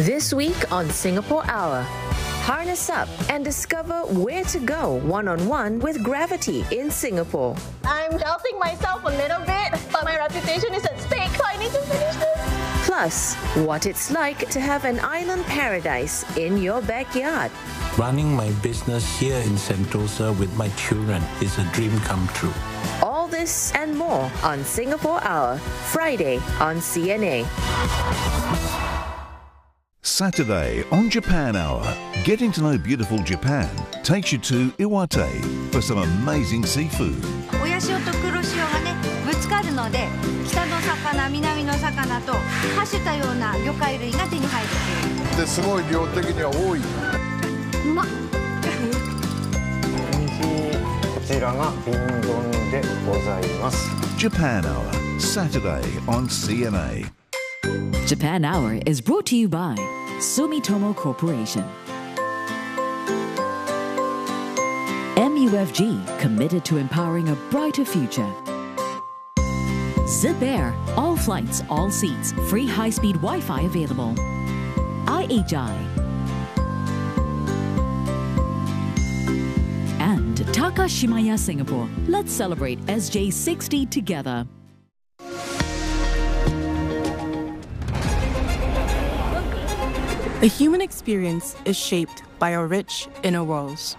This week on Singapore Hour, harness up and discover where to go one-on-one with gravity in Singapore. I'm doubting myself a little bit, but my reputation is at stake, so I need to finish this. Plus, what it's like to have an island paradise in your backyard. Running my business here in Sentosa with my children is a dream come true. All this and more on Singapore Hour, Friday on CNA. Saturday on Japan Hour, getting to know beautiful Japan takes you to Iwate for some amazing seafood. 親潮と黒潮がねぶつかるので北の魚南の魚とはしたような魚介類が手に入るっていうですごい量的には多い。 うまっこちらが瓶丼でございます。 Japan Hour, Saturday on CNA. Japan Hour is brought to you by Sumitomo Corporation. MUFG, committed to empowering a brighter future. Zip Air, all flights, all seats, free high-speed Wi-Fi available. IHI. And Takashimaya Singapore. Let's celebrate SJ60 together. The human experience is shaped by our rich inner worlds,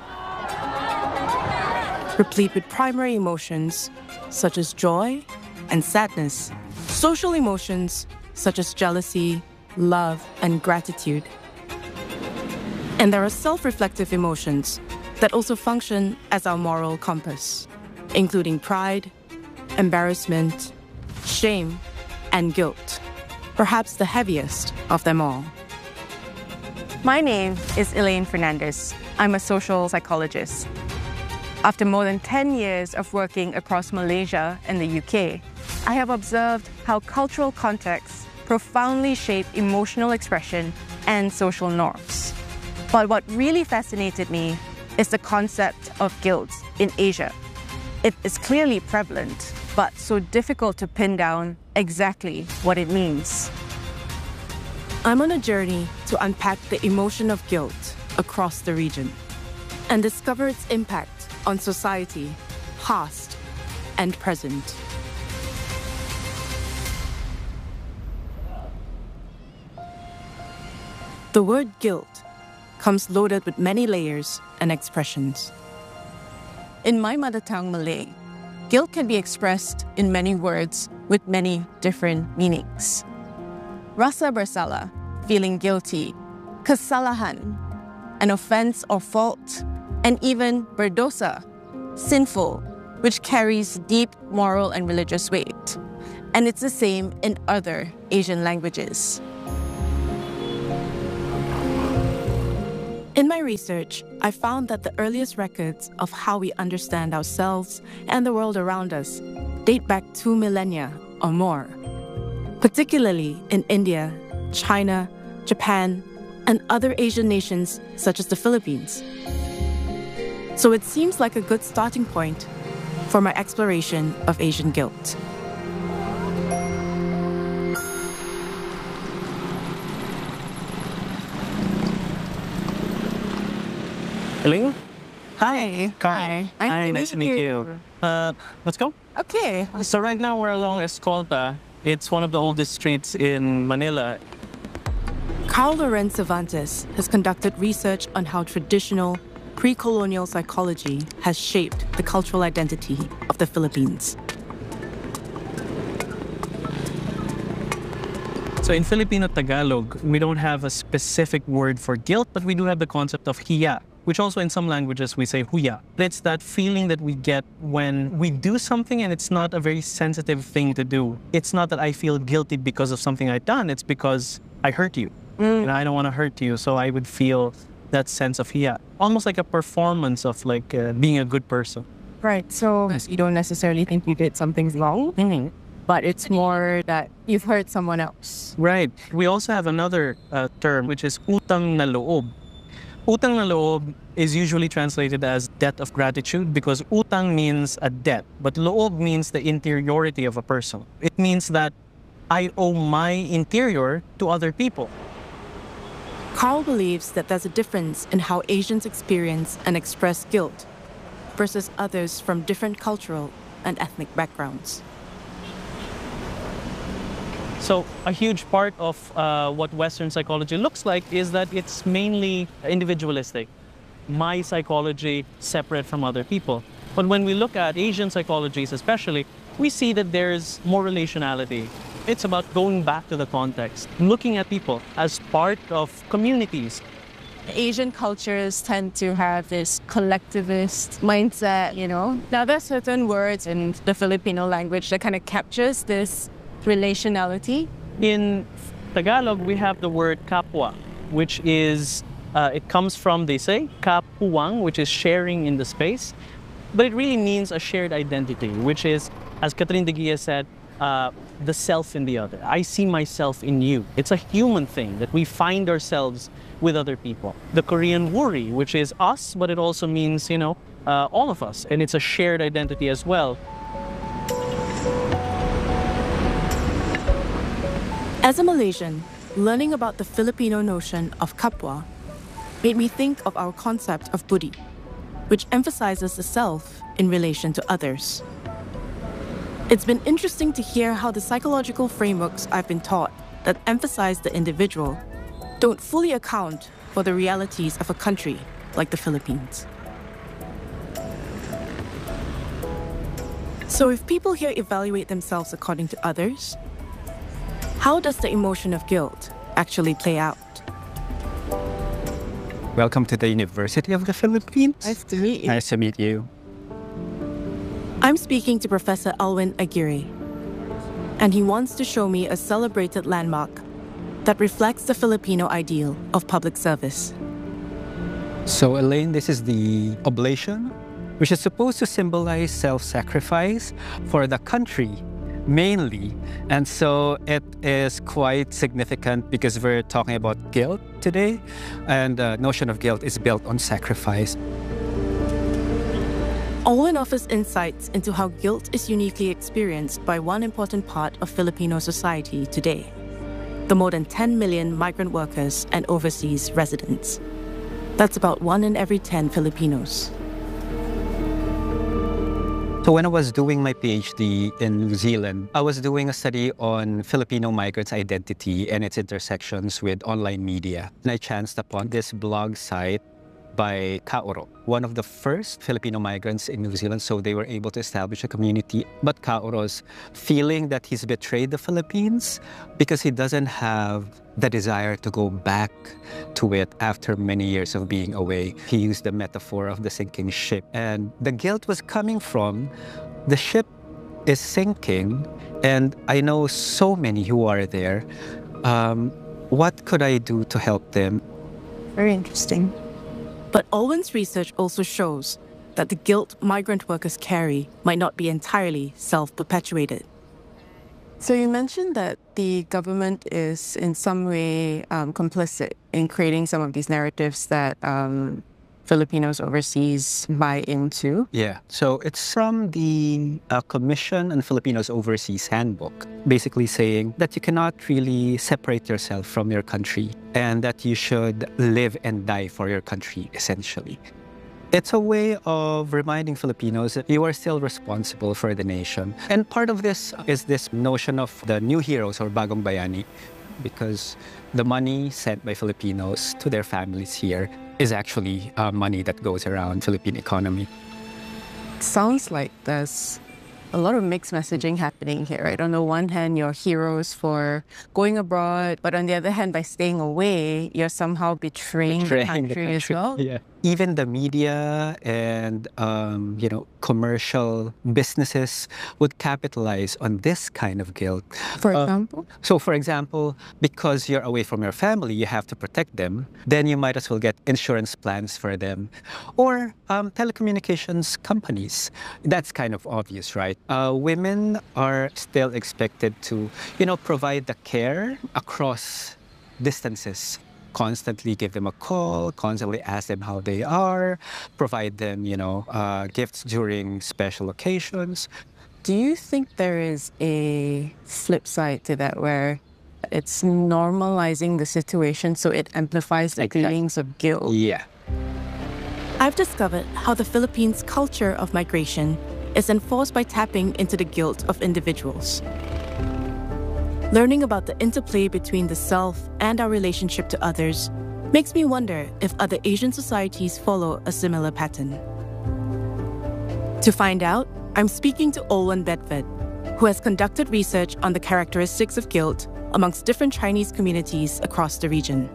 replete with primary emotions such as joy and sadness, social emotions such as jealousy, love, and gratitude. And there are self-reflective emotions that also function as our moral compass, including pride, embarrassment, shame, and guilt, perhaps the heaviest of them all. My name is Elaine Fernandez. I'm a social psychologist. After more than 10 years of working across Malaysia and the UK, I have observed how cultural contexts profoundly shape emotional expression and social norms. But what really fascinated me is the concept of guilt in Asia. It is clearly prevalent, but so difficult to pin down exactly what it means. I'm on a journey to unpack the emotion of guilt across the region and discover its impact on society, past and present. The word guilt comes loaded with many layers and expressions. In my mother tongue Malay, guilt can be expressed in many words with many different meanings. Rasa bersalah, feeling guilty, kesalahan, an offense or fault, and even berdosa, sinful, which carries deep moral and religious weight. And it's the same in other Asian languages. In my research, I found that the earliest records of how we understand ourselves and the world around us date back 2 millennia or more, particularly in India, China, Japan, and other Asian nations such as the Philippines. So it seems like a good starting point for my exploration of Asian guilt. Elaine? Hi. Hi. Hi, nice to meet you. Let's go. Okay. So right now we're along Escolta. It's one of the oldest streets in Manila. Carl Lorenz Cervantes has conducted research on how traditional, pre-colonial psychology has shaped the cultural identity of the Philippines. So in Filipino Tagalog, we don't have a specific word for guilt, but we do have the concept of hiya, which also in some languages we say huya. It's that feeling that we get when we do something and it's not a very sensitive thing to do. It's not that I feel guilty because of something I've done, it's because I hurt you. And I don't want to hurt you, so I would feel that sense of hiya. Almost like a performance of like being a good person. Right, so you don't necessarily think you did something wrong, but it's more that you've hurt someone else. Right. We also have another term, which is utang na loob. Utang na loob is usually translated as debt of gratitude because utang means a debt, but loob means the interiority of a person. It means that I owe my interior to other people. Carl believes that there's a difference in how Asians experience and express guilt versus others from different cultural and ethnic backgrounds. So a huge part of what Western psychology looks like is that it's mainly individualistic. My psychology separate from other people. But when we look at Asian psychologies especially, we see that there's more relationality. It's about going back to the context, looking at people as part of communities. Asian cultures tend to have this collectivist mindset, you know. Now there's certain words in the Filipino language that kind of captures this relationality. In Tagalog, we have the word kapwa, which is, it comes from, they say, kapuwang, which is sharing in the space. But it really means a shared identity, which is, as Catherine de Guia said, the self in the other. I see myself in you. It's a human thing that we find ourselves with other people. The Korean wuri, which is us, but it also means, you know, all of us. And it's a shared identity as well. As a Malaysian, learning about the Filipino notion of kapwa made me think of our concept of budi, which emphasizes the self in relation to others. It's been interesting to hear how the psychological frameworks I've been taught that emphasize the individual don't fully account for the realities of a country like the Philippines. So if people here evaluate themselves according to others, how does the emotion of guilt actually play out? Welcome to the University of the Philippines. Nice to meet you. Nice to meet you. I'm speaking to Professor Alwin Aguirre, and he wants to show me a celebrated landmark that reflects the Filipino ideal of public service. So, Elaine, this is the oblation, which is supposed to symbolize self-sacrifice for the country, mainly. And so it is quite significant because we're talking about guilt today, and the notion of guilt is built on sacrifice. Alwin offers insights into how guilt is uniquely experienced by one important part of Filipino society today, the more than 10 million migrant workers and overseas residents. That's about 1 in every 10 Filipinos. So when I was doing my PhD in New Zealand, I was doing a study on Filipino migrants' identity and its intersections with online media. And I chanced upon this blog site by Kaoro, one of the first Filipino migrants in New Zealand, so they were able to establish a community. But Kaoro's feeling that he's betrayed the Philippines because he doesn't have the desire to go back to it after many years of being away. He used the metaphor of the sinking ship. And the guilt was coming from the ship is sinking, and I know so many who are there. What could I do to help them? Very interesting. But Alwin's research also shows that the guilt migrant workers carry might not be entirely self-perpetuated. So you mentioned that the government is in some way complicit in creating some of these narratives that Filipinos overseas buy into. Yeah, so it's from the Commission on Filipinos Overseas Handbook, basically saying that you cannot really separate yourself from your country and that you should live and die for your country, essentially. It's a way of reminding Filipinos that you are still responsible for the nation. And part of this is this notion of the new heroes or Bagong Bayani, because the money sent by Filipinos to their families here is actually money that goes around Philippine economy. Sounds like there's a lot of mixed messaging happening here, right? On the one hand, you're heroes for going abroad, but on the other hand, by staying away, you're somehow betraying the country as well. Yeah. Even the media and commercial businesses would capitalize on this kind of guilt. For example? So, for example, because you're away from your family, you have to protect them. Then you might as well get insurance plans for them. Or telecommunications companies. That's kind of obvious, right? Women are still expected to, provide the care across distances. Constantly give them a call, constantly ask them how they are, provide them, gifts during special occasions. Do you think there is a flip side to that where It's normalizing the situation so it amplifies the feelings of guilt. Yeah. I've discovered how the Philippines' culture of migration is enforced by tapping into the guilt of individuals. Learning about the interplay between the self and our relationship to others makes me wonder if other Asian societies follow a similar pattern. To find out, I'm speaking to Olwen Bedford, who has conducted research on the characteristics of guilt amongst different Chinese communities across the region.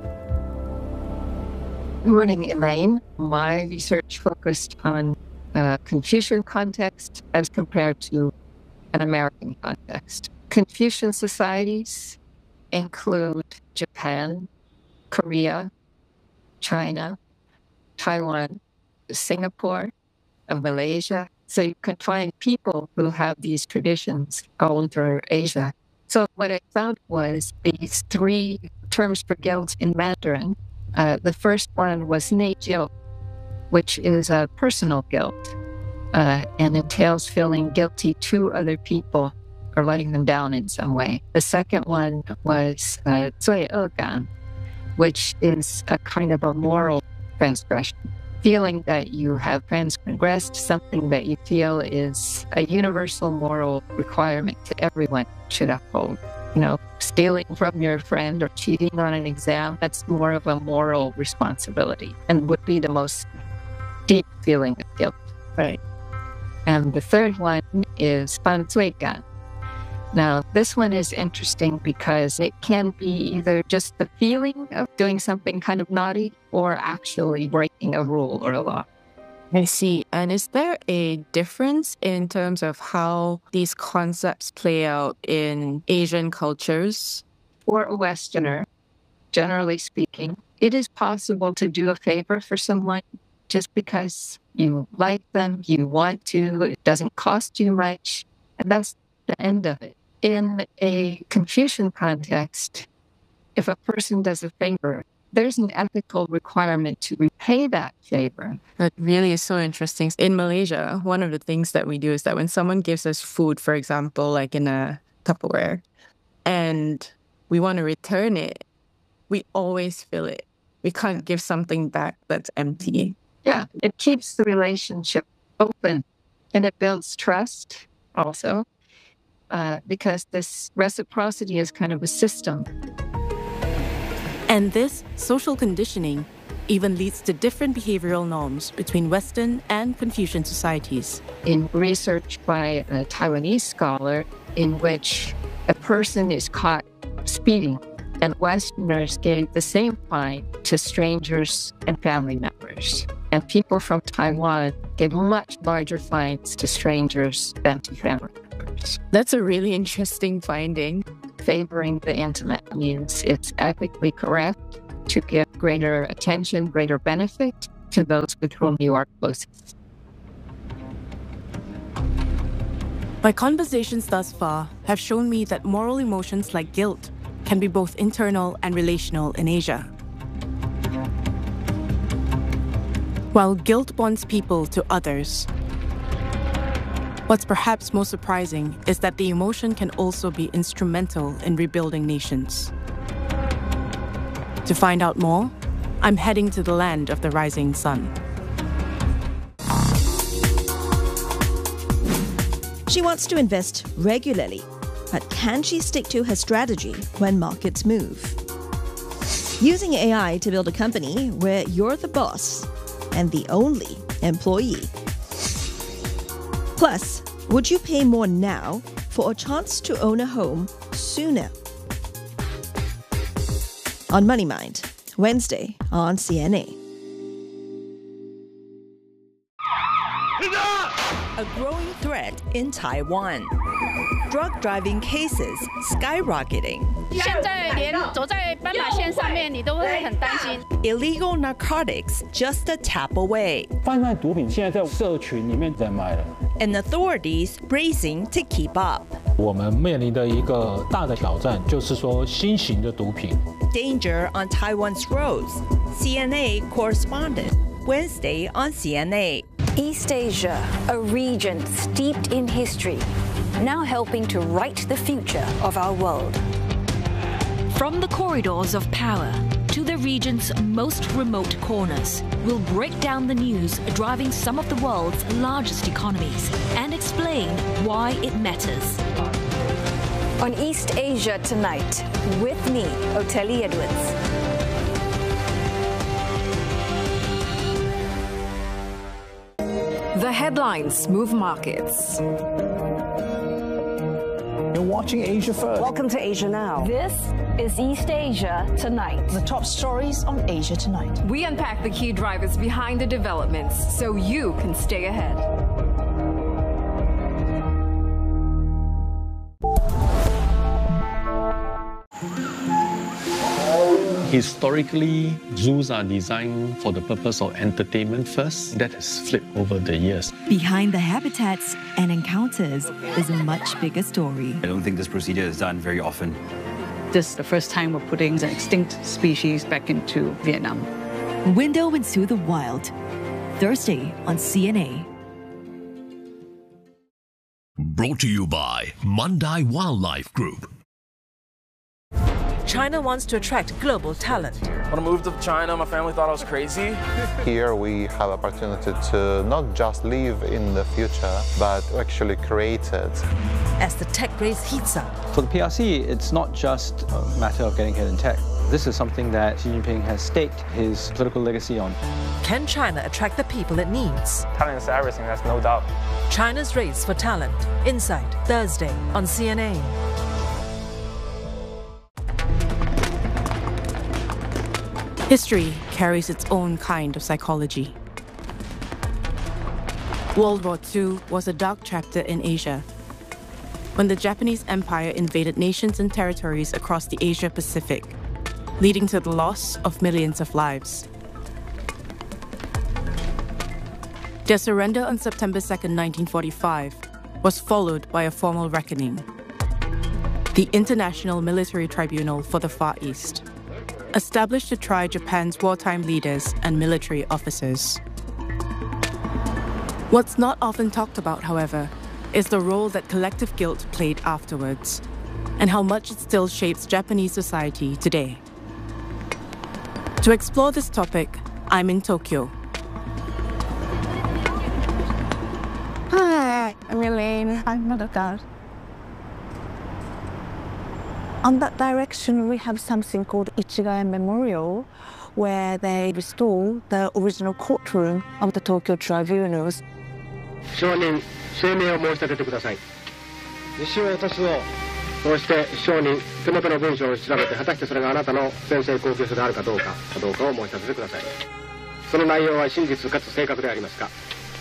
Good morning, Elaine. My research focused on Confucian context as compared to an American context. Confucian societies include Japan, Korea, China, Taiwan, Singapore, and Malaysia. So you can find people who have these traditions all over Asia. So what I found was these three terms for guilt in Mandarin. The first one was neijiu, which is a personal guilt and entails feeling guilty to other people or letting them down in some way. The second one was 罪恶感, which is a kind of a moral transgression, feeling that you have transgressed something that you feel is a universal moral requirement to everyone should uphold. You know, stealing from your friend or cheating on an exam, that's more of a moral responsibility and would be the most deep feeling of guilt. Right. And the third one is 犯罪感. Now, this one is interesting because it can be either just the feeling of doing something kind of naughty or actually breaking a rule or a law. I see. And is there a difference in terms of how these concepts play out in Asian cultures? For a Westerner, generally speaking, it is possible to do a favor for someone just because you like them, you want to, it doesn't cost you much, and that's the end of it. In a Confucian context, if a person does a favor, there's an ethical requirement to repay that favor. That really is so interesting. In Malaysia, one of the things that we do is that when someone gives us food, for example, like in a Tupperware, and we want to return it, we always fill it. We can't give something back that's empty. Yeah, it keeps the relationship open and it builds trust also. Because this reciprocity is kind of a system. And this social conditioning even leads to different behavioral norms between Western and Confucian societies. In research by a Taiwanese scholar in which a person is caught speeding and Westerners gave the same fine to strangers and family members. And people from Taiwan gave much larger fines to strangers than to family members. That's a really interesting finding. Favoring the intimate means it's ethically correct to give greater attention, greater benefit to those with whom you are closest. My conversations thus far have shown me that moral emotions like guilt can be both internal and relational in Asia. While guilt bonds people to others, what's perhaps most surprising is that the emotion can also be instrumental in rebuilding nations. To find out more, I'm heading to the land of the rising sun. She wants to invest regularly, but can she stick to her strategy when markets move? Using AI to build a company where you're the boss and the only employee. Plus, would you pay more now for a chance to own a home sooner? On Money Mind, Wednesday on CNA. A growing threat in Taiwan. Drug driving cases skyrocketing. Illegal narcotics just a tap away. And authorities racing to keep up. 我们面临的一个大的挑战就是说新型的毒品。 Danger on Taiwan's roads. CNA correspondent. Wednesday on CNA. East Asia, a region steeped in history, now helping to write the future of our world. From the corridors of power to the region's most remote corners, we'll break down the news driving some of the world's largest economies and explain why it matters. On East Asia Tonight, with me, Oteli Edwards. The headlines move markets. You're watching Asia First. Welcome to Asia Now. This is East Asia Tonight. The top stories on Asia Tonight. We unpack the key drivers behind the developments so you can stay ahead. Historically, zoos are designed for the purpose of entertainment first. That has flipped over the years. Behind the habitats and encounters is a much bigger story. I don't think this procedure is done very often. This is the first time we're putting an extinct species back into Vietnam. Window into the Wild, Thursday on CNA. Brought to you by Mandai Wildlife Group. China wants to attract global talent. When I moved to China, my family thought I was crazy. Here we have opportunity to not just live in the future, but actually create it. As the tech race heats up. For the PRC, it's not just a matter of getting ahead in tech. This is something that Xi Jinping has staked his political legacy on. Can China attract the people it needs? Talent is everything, that's no doubt. China's race for talent. Insight, Thursday on CNA. History carries its own kind of psychology. World War II was a dark chapter in Asia, when the Japanese Empire invaded nations and territories across the Asia-Pacific, leading to the loss of millions of lives. Their surrender on September 2nd, 1945, was followed by a formal reckoning. The International Military Tribunal for the Far East, established to try Japan's wartime leaders and military officers. What's not often talked about, however, is the role that collective guilt played afterwards, and how much it still shapes Japanese society today. To explore this topic, I'm in Tokyo. Hi, I'm Elaine. I'm Madoka. On that direction, we have something called Ichigaya Memorial, where they restore the original courtroom of the Tokyo tribunals. 証人、声明を申し立ててください。自首を落とすをこうして証人、手元の文章を調べて、果たしてそれがあなたの宣誓公決であるかどうかを申し立ててください。その内容は真実かつ正確でありますか。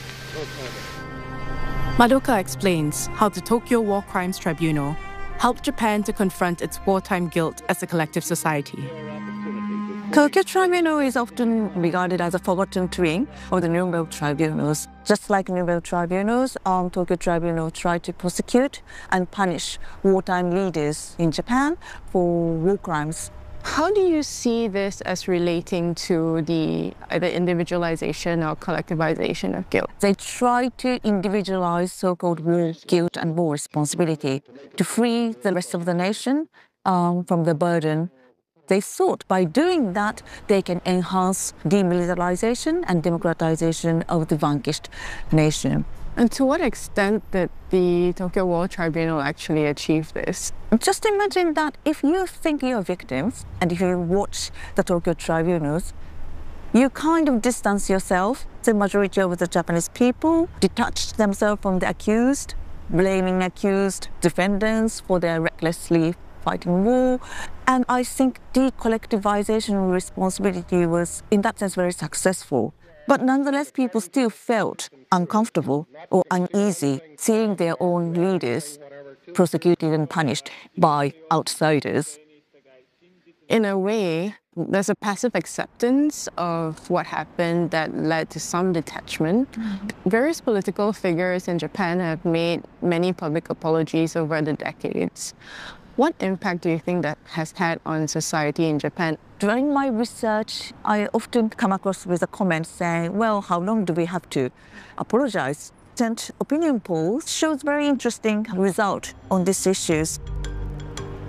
Madoka explains how the Tokyo War Crimes Tribunal helped Japan to confront its wartime guilt as a collective society. Tokyo Tribunal is often regarded as a forgotten twin of the Nuremberg tribunals. Just like Nuremberg tribunals, Tokyo Tribunal tried to prosecute and punish wartime leaders in Japan for war crimes. How do you see this as relating to the either individualization or collectivization of guilt? They try to individualize so-called war guilt and war responsibility to free the rest of the nation from the burden. They thought by doing that, they can enhance demilitarization and democratization of the vanquished nation. And to what extent did the Tokyo War Tribunal actually achieve this? Just imagine that if you think you're victims, and if you watch the Tokyo tribunals, you kind of distance yourself. The majority of the Japanese people detached themselves from the accused, blaming accused defendants for their recklessly fighting war. And I think decollectivization responsibility was, in that sense, very successful. But nonetheless, people still felt uncomfortable or uneasy seeing their own leaders prosecuted and punished by outsiders. In a way, there's a passive acceptance of what happened that led to some detachment. Various political figures in Japan have made many public apologies over the decades. What impact do you think that has had on society in Japan? During my research, I often come across with a comment saying, well, how long do we have to apologize? And opinion polls shows very interesting result on these issues.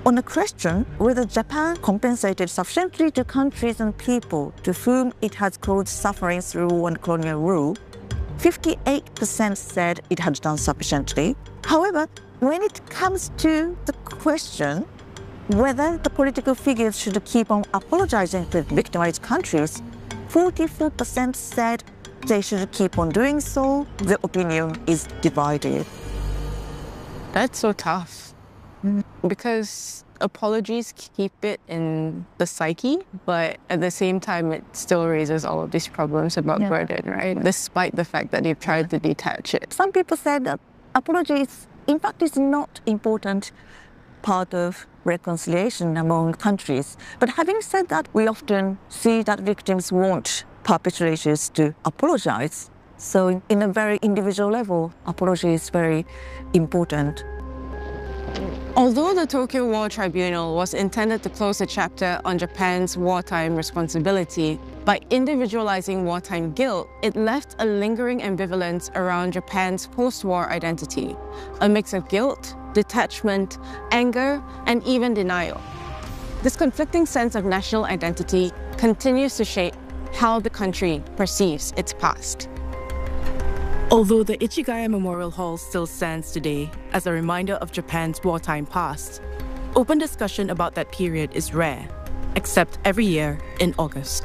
On the question whether Japan compensated sufficiently to countries and people to whom it has caused suffering through war and colonial rule, 58% said it had done sufficiently. However, when it comes to the question whether the political figures should keep on apologizing to victimized countries, 44% said they should keep on doing so. The opinion is divided. That's so tough. Because apologies keep it in the psyche, but at the same time, it still raises all of these problems about burden, right? Despite the fact that they've tried to detach it. Some people said that apologies, in fact, is not important part of reconciliation among countries. But having said that, we often see that victims want perpetrators to apologize. So in a very individual level, apology is very important. Although the Tokyo War Tribunal was intended to close a chapter on Japan's wartime responsibility, by individualizing wartime guilt, it left a lingering ambivalence around Japan's post-war identity, a mix of guilt, detachment, anger, and even denial. This conflicting sense of national identity continues to shape how the country perceives its past. Although the Ichigaya Memorial Hall still stands today as a reminder of Japan's wartime past, open discussion about that period is rare, except every year in August.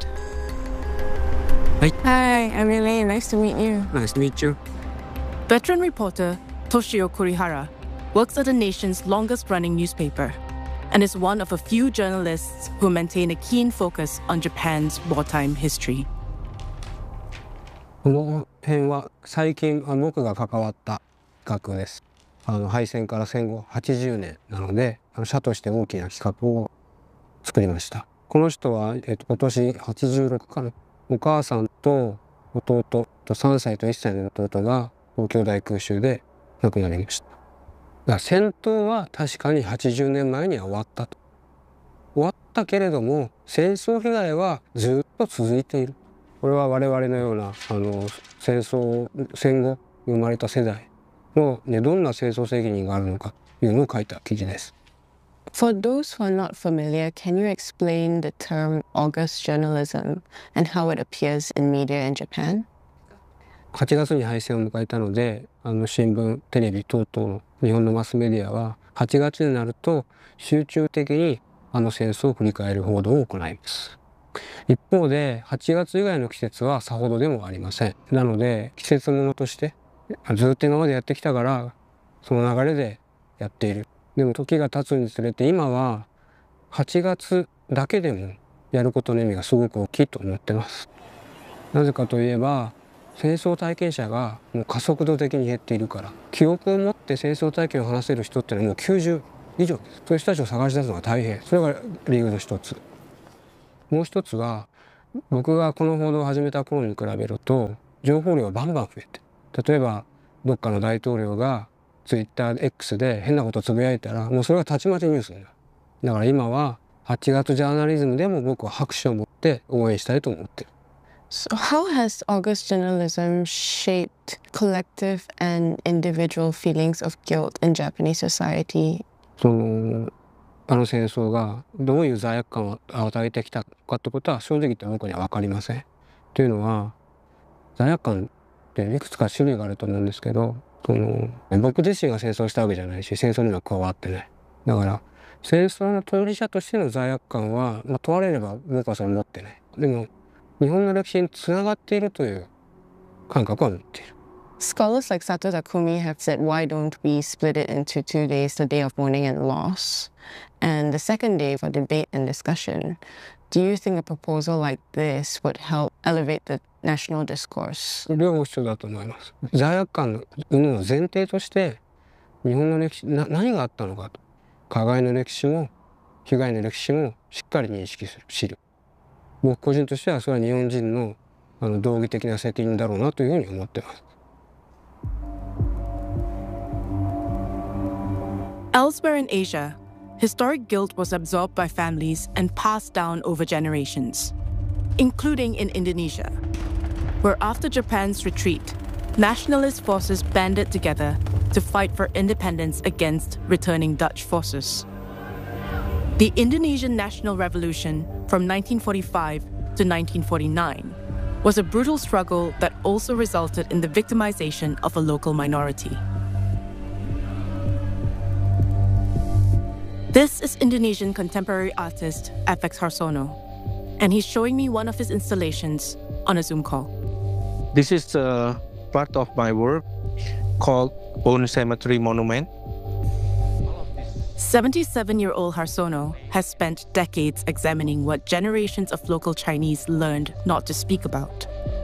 Hi, I'm Elaine. Nice to meet you. Nice to meet you. Veteran reporter Toshio Kurihara works at the nation's longest-running newspaper and is one of a few journalists who maintain a keen focus on Japan's wartime history. この辺は最近僕が関わった企画です。敗戦から戦後80年なので、社として大きな企画を作りました。この人は、今年86かな。お母さんと弟と3歳と1歳の弟が東京大空襲で亡くなりました。だから戦闘は確かに80年前には終わったと。終わったけれども戦争被害はずっと続いている。これは我々のような戦後生まれた世代の、どんな戦争責任があるのかというのを書いた記事です。 For those who are not familiar, can you explain the term August journalism and how it appears in media in Japan? 8月に敗戦を迎えたので、新聞、テレビ等々の日本のマスメディアは8月になると集中的に戦争を振り返る報道を行います。一方で8月以外の季節はさほどでもありません。なので季節ものとしてずっと今までやってきたからその流れでやっている。でも時が経つにつれて今は8月だけでもやることの意味がすごく大きいと思ってます。なぜかといえば戦争体験者がもう加速度的に減っているから、記憶を持って戦争体験を話せる人っていうのはもう90以上です。そういう人たちを探し出すのが大変。それが理由の一つ。もう一つは僕がこの報道を始めた頃に比べると情報量がバンバン増えて、例えばどっかの大統領がツイッター X で変なことをつぶやいたらもうそれがたちまちニュースになる。だから今は8月ジャーナリズムでも僕は拍手を持って応援したいと思ってる。 So how has August journalism shaped collective and individual feelings of guilt in Japanese society? 戦争がどういう罪悪感を与えてきたかってことは正直言って僕には分かりません。というのは罪悪感っていくつか種類があると思うんですけど、僕自身が戦争したわけじゃないし戦争には加わってない。だから戦争の当事者としての罪悪感は、問われれば僕はそれ持ってない。でも日本の歴史につながっているという感覚は持っている。 Scholars like Sato Takumi have said, why don't we split it into 2 days, the day of mourning and loss, and the second day for debate and discussion. Do you think a proposal like this would help elevate the national discourse? 両方必要だと思います。罪悪感の前提として日本の歴史何があったのかと、加害の歴史も被害の歴史もしっかり認識する、知る。僕個人としてはそれは日本人の道義的な責任だろうなというふうに思っています。 Elsewhere in Asia, historic guilt was absorbed by families and passed down over generations, including in Indonesia, where after Japan's retreat, nationalist forces banded together to fight for independence against returning Dutch forces. The Indonesian National Revolution from 1945 to 1949 was a brutal struggle that also resulted in the victimization of a local minority. This is Indonesian contemporary artist FX Harsono, and he's showing me one of his installations on a Zoom call. This is part of my work called Bone Cemetery Monument. 77-year-old Harsono has spent decades examining what generations of local Chinese learned not to speak about.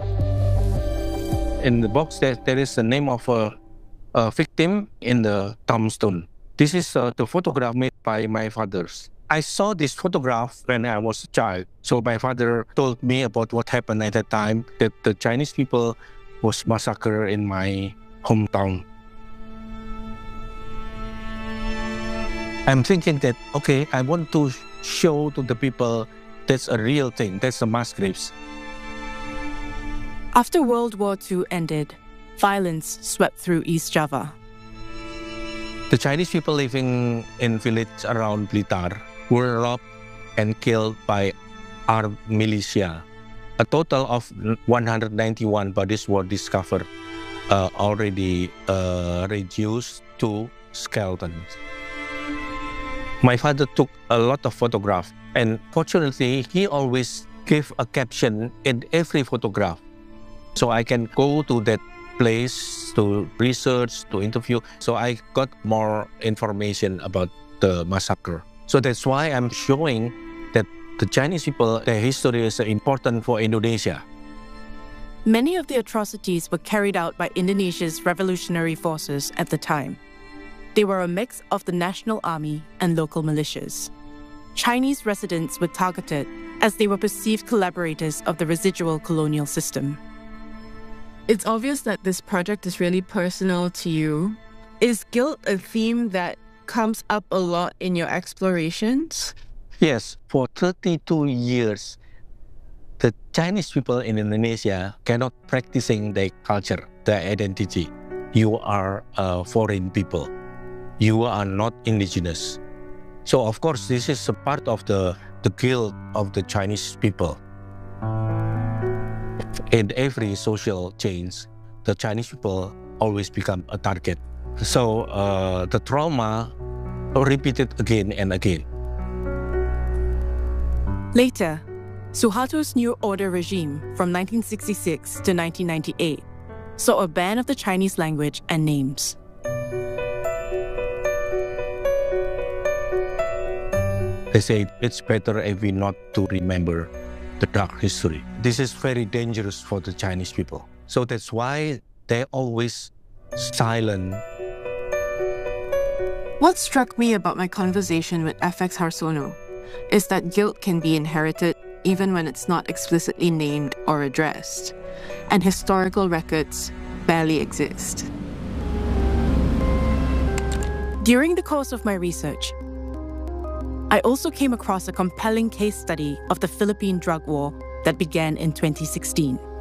In the box, there is the name of a victim in the tombstone. This is the photograph made by my father. I saw this photograph when I was a child. So my father told me about what happened at that time, that the Chinese people was massacred in my hometown. I'm thinking that, okay, I want to show to the people that's a real thing, that's the mass graves. After World War II ended, violence swept through East Java. The Chinese people living in village around Blitar were robbed and killed by armed militia. A total of 191 bodies were discovered, already reduced to skeletons. My father took a lot of photographs, and fortunately, he always gave a caption in every photograph. So I can go to that place to research, to interview. So I got more information about the massacre. So that's why I'm showing that the Chinese people, their history is important for Indonesia. Many of the atrocities were carried out by Indonesia's revolutionary forces at the time. They were a mix of the National Army and local militias. Chinese residents were targeted as they were perceived collaborators of the residual colonial system. It's obvious that this project is really personal to you. Is guilt a theme that comes up a lot in your explorations? Yes, for 32 years, the Chinese people in Indonesia cannot practicing their culture, their identity. You are a foreign people. You are not indigenous. So of course, this is a part of the guilt of the Chinese people. In every social change, the Chinese people always become a target. So the trauma repeated again and again. Later, Suharto's New Order regime from 1966 to 1998 saw a ban of the Chinese language and names. They say it's better if we not to remember the dark history. This is very dangerous for the Chinese people. So that's why they're always silent. What struck me about my conversation with FX Harsono is that guilt can be inherited even when it's not explicitly named or addressed, and historical records barely exist. During the course of my research, I also came across a compelling case study of the Philippine drug war that began in 2016.